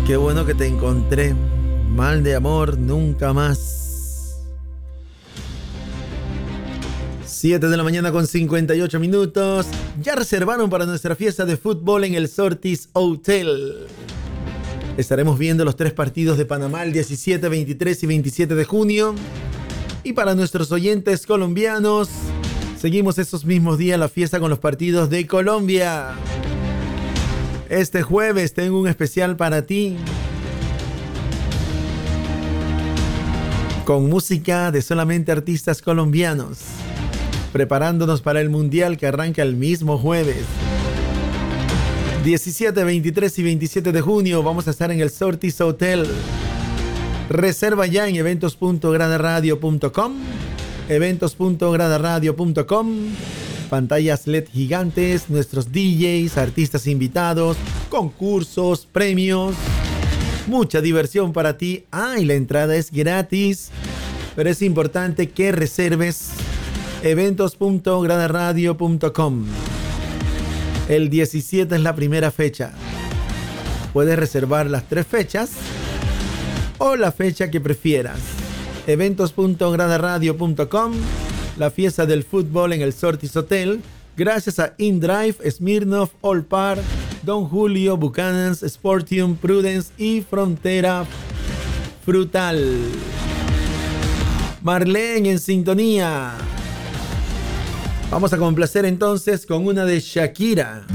Qué bueno que te encontré. Mal de amor, nunca más. 7 de la mañana con 58 minutos. Ya reservaron para nuestra fiesta de fútbol en el Sortis Hotel. Estaremos viendo los 3 partidos de Panamá el 17, 23 y 27 de junio. Y para nuestros oyentes colombianos, seguimos esos mismos días la fiesta con los partidos de Colombia. Este jueves tengo un especial para ti, con música de solamente artistas colombianos, preparándonos para el Mundial que arranca el mismo jueves. 17, 23 y 27 de junio vamos a estar en el Sortis Hotel. Reserva ya en eventos.gradaradio.com, eventos.gradaradio.com. Pantallas LED gigantes, nuestros DJs, artistas invitados, concursos, premios, mucha diversión para ti. Y la entrada es gratis, pero es importante que reserves. Eventos.gradaradio.com. El 17 es la primera fecha. Puedes reservar las 3 fechas o la fecha que prefieras. Eventos.gradaradio.com. La fiesta del fútbol en el Sortis Hotel, gracias a InDrive, Smirnoff, Allpar, Don Julio, Buchanan's, Sportium, Prudence y Frontera Frutal. Marlene en sintonía. Vamos a complacer entonces con una de Shakira.